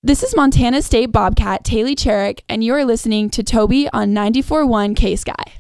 This is Montana State Bobcat Taylor Cherrick, and you are listening to Toby on 94.1 K-Sky.